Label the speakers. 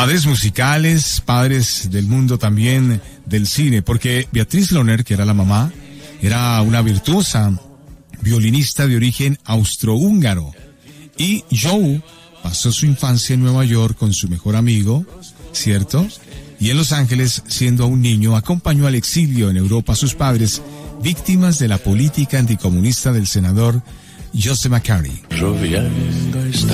Speaker 1: Padres musicales, padres del mundo también del cine, porque Beatriz Lohner, que era la mamá, era una virtuosa violinista de origen austrohúngaro. Y Joe pasó su infancia en Nueva York con su mejor amigo, ¿cierto? Y en Los Ángeles, siendo aún niño, acompañó al exilio en Europa a sus padres, víctimas de la política anticomunista del senador Joseph McCarthy.
Speaker 2: Lloviendo está